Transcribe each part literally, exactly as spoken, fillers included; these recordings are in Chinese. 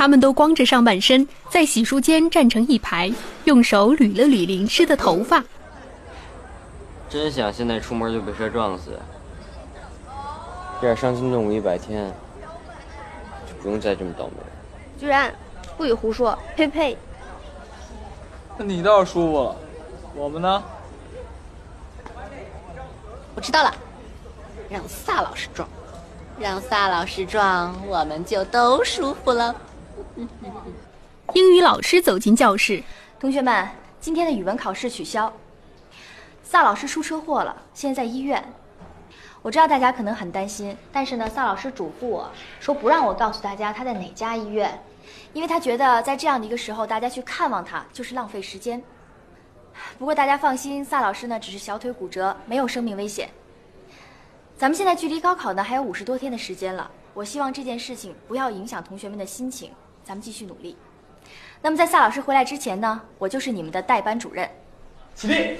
他们都光着上半身，在洗漱间站成一排，用手捋了捋淋湿的头发。 真想现在出门就被车撞死，这样伤筋动骨一百天，就不用再这么倒霉了。 居然不许胡说，呸呸！ 那你倒是舒服了，我们呢？ 我知道了，让萨老师撞，让萨老师撞，我们就都舒服了。 英语老师走进教室， 同学们，今天的语文考试取消。萨老师出车祸了，现在在医院。我知道大家可能很担心，但是呢，萨老师嘱咐我说不让我告诉大家他在哪家医院，因为他觉得在这样的一个时候，大家去看望他就是浪费时间。不过大家放心，萨老师呢只是小腿骨折，没有生命危险。咱们现在距离高考呢还有五十多天的时间了，我希望这件事情不要影响同学们的心情，咱们继续努力。那么在萨老师回来之前呢，我就是你们的代班主任。 起立。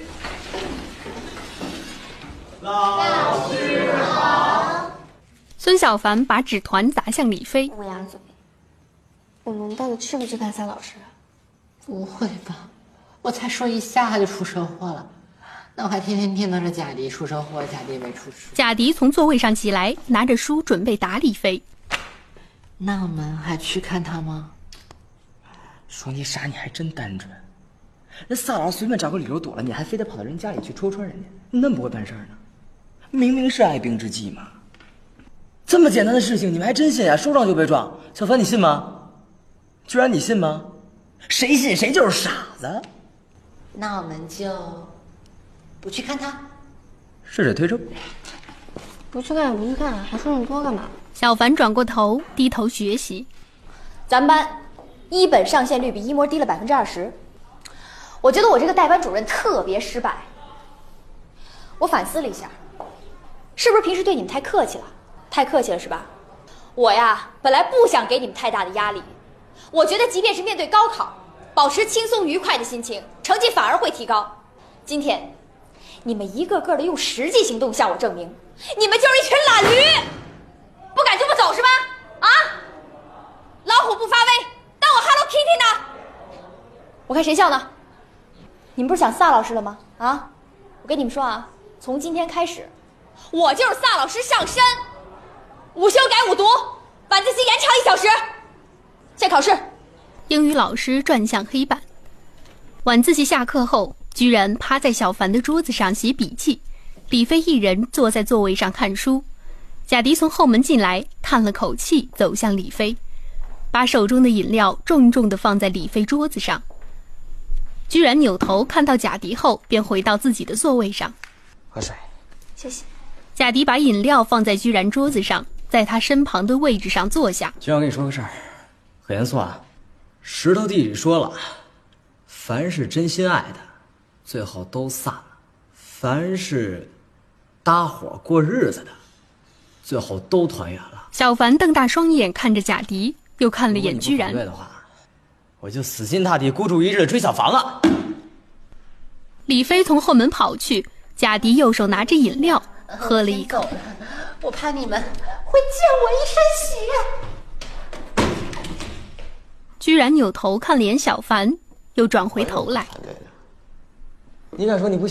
老师好。 孙小凡把纸团砸向李飞。 乌鸦嘴，我们到底去不去看萨老师？ 不会吧，我才说一下他就出车祸了，那我还天天听到这贾迪出车祸，贾迪没出事。 贾迪从座位上起来，拿着书准备打李飞。 那我们还去看他吗？ 说你傻，你还真单纯。人萨老师随便找个理由躲了，你还非得跑到人家里去戳穿人家，你那么不会办事呢？明明是爱兵之计嘛。这么简单的事情你们还真信呀？说撞就被撞，小凡你信吗？居然你信吗？谁信谁就是傻子。 那我们就不去看他。 试着推舟。 不去看不去看，还说那么多干嘛？ 小凡转过头，低头学习。 咱们班一本上线率比一模低了百分之二十，我觉得我这个代班主任特别失败。我反思了一下，是不是平时对你们太客气了？太客气了是吧？我呀，本来不想给你们太大的压力，我觉得即便是面对高考，保持轻松愉快的心情，成绩反而会提高。今天，你们一个个的用实际行动向我证明，你们就是一群懒驴，不敢就不走是吧？啊？老虎不发威，当我 Hello Kitty 呢？我看谁笑呢？你们不是想萨老师了吗？啊？我跟你们说啊，从今天开始，我就是萨老师上身。午休改午读，晚自习延长一小时。现在考试。 英语老师转向黑板。晚自习下课后，居然趴在小凡的桌子上写笔记，李飞一人坐在座位上看书。贾迪从后门进来，叹了口气，走向李飞，把手中的饮料重重地放在李飞桌子上。居然扭头看到贾迪后，便回到自己的座位上。 喝水。 谢谢。 贾迪把饮料放在居然桌子上，在他身旁的位置上坐下。 居然我跟你说个事儿，很严肃啊。石头地里说了，凡是真心爱的，最后都散了；凡是搭伙过日子的，最后都团圆了。 小凡瞪大双眼看着贾迪，又看了眼居然。 如果你不反对的话，我就死心塌地孤注一掷追小凡了。 李飞从后门跑去，贾迪右手拿着饮料喝了一口。 我怕你们会溅我一身血。 居然扭头看了眼小凡，又转回头来。 你敢说你不